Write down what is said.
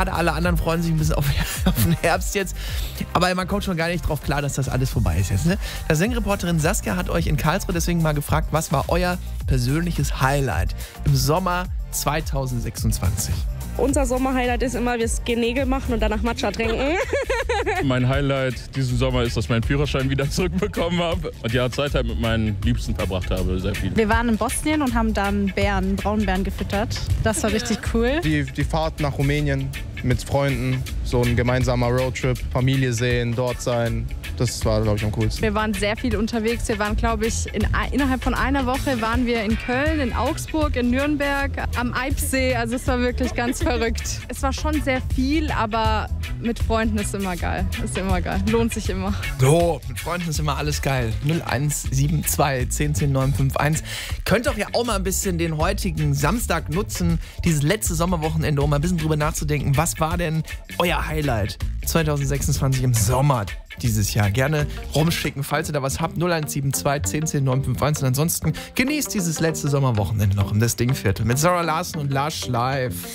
Gerade alle anderen freuen sich ein bisschen auf den Herbst jetzt. Aber man kommt schon gar nicht drauf klar, dass das alles vorbei ist jetzt. Ne? Die Singreporterin Saskia hat euch in Karlsruhe deswegen mal gefragt, was war euer persönliches Highlight im Sommer 2026? Unser Sommerhighlight ist immer, wir gehen Nägel machen und danach Matcha trinken. Mein Highlight diesen Sommer ist, dass ich meinen Führerschein wieder zurückbekommen habe und ja, Zeit halt mit meinen Liebsten verbracht habe, sehr viel. Wir waren in Bosnien und haben dann Braunbären gefüttert. Das war richtig cool. Die Fahrt nach Rumänien mit Freunden, so ein gemeinsamer Roadtrip, Familie sehen, dort sein. Das war, glaube ich, am coolsten. Wir waren sehr viel unterwegs. Wir waren, glaube ich, innerhalb von einer Woche waren wir in Köln, in Augsburg, in Nürnberg, am Eibsee. Also es war wirklich ganz verrückt. Es war schon sehr viel, aber mit Freunden ist immer geil. Ist immer geil. Lohnt sich immer. So, mit Freunden ist immer alles geil. 0172 10 10 951. Könnt doch ja auch mal ein bisschen den heutigen Samstag nutzen, dieses letzte Sommerwochenende, um mal ein bisschen drüber nachzudenken. Was war denn euer Highlight 2026 im Sommer dieses Jahr? Gerne rumschicken, falls ihr da was habt. 0172 10 10 951. Und ansonsten genießt dieses letzte Sommerwochenende noch im Das Ding Viertel mit Sarah Larsen und Lush live.